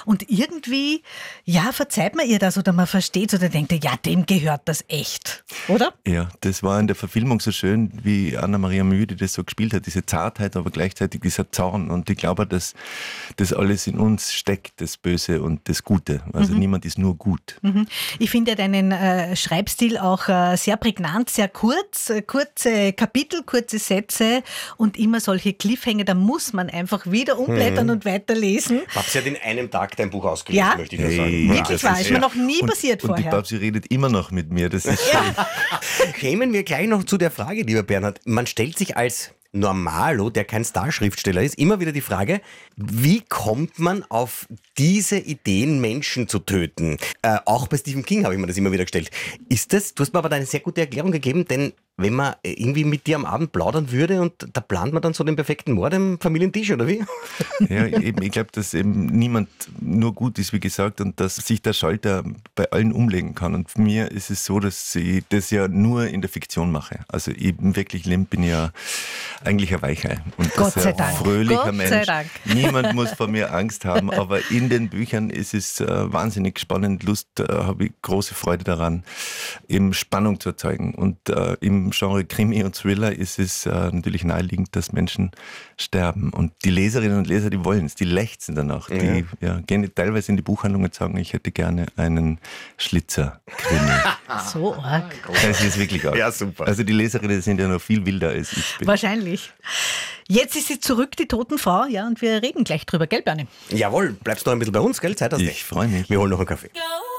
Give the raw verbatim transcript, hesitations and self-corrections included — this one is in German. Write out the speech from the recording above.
Und irgendwie, ja, verzeiht man ihr das oder man versteht oder denkt, ja, dem gehört das echt, oder? Ja, das war in der Verfilmung so schön, wie Anna-Maria Mühe das so gespielt hat, diese Zartheit, aber gleichzeitig dieser Zorn. Und ich glaube, dass das alles in uns steckt, das Böse und das Gute. Also mhm. niemand ist nur gut. Mhm. Ich finde ja deinen äh, Schreibstil auch äh, sehr prägnant, sehr kurz, äh, kurze Kapitel, kurze Sätze und immer solche Cliffhanger, da muss man einfach wieder umblättern mhm. und weiterlesen. Babsi hat in einem Tag dein Buch ausgelesen, ja. möchte ich nur hey, sagen. Wirklich wahr, ist mir noch nie und, passiert und vorher. Und die Babsi redet immer noch mit mir, das ist schön. Ja. Kämen wir gleich noch zu der Frage, lieber Bernhard. Man stellt sich als Normalo, der kein Starschriftsteller ist, immer wieder die Frage, wie kommt man auf diese Ideen, Menschen zu töten? Äh, auch bei Stephen King habe ich mir das immer wieder gestellt. Ist das, du hast mir aber da eine sehr gute Erklärung gegeben, denn wenn man irgendwie mit dir am Abend plaudern würde und da plant man dann so den perfekten Mord am Familientisch, oder wie? Ja, eben, ich glaube, dass eben niemand nur gut ist, wie gesagt, und dass sich der Schalter bei allen umlegen kann. Und für mich ist es so, dass ich das ja nur in der Fiktion mache. Also eben wirklich Leben bin ich ja eigentlich ein Weichei. Und Gott sei ein Dank. fröhlicher Gott Mensch. sei Dank. Niemand muss vor mir Angst haben, aber in den Büchern ist es äh, wahnsinnig spannend. Lust, äh, habe ich große Freude daran, eben Spannung zu erzeugen. Und äh, im Genre Krimi und Thriller ist es äh, natürlich naheliegend, dass Menschen sterben. Und die Leserinnen und Leser, die wollen es, die lechzen danach. Ja. Die ja, gehen teilweise in die Buchhandlung und sagen, ich hätte gerne einen Schlitzer-Krimi. So arg. Das ist wirklich arg. Ja, super. Also die Leserinnen sind ja noch viel wilder als ich bin. Wahrscheinlich. Jetzt ist sie zurück, die Totenfrau, ja, und wir reden gleich drüber, gell, Bernie? Jawohl, bleibst du noch ein bisschen bei uns, gell? Zeit hast du. Ich freue mich. Wir holen noch einen Kaffee. Go.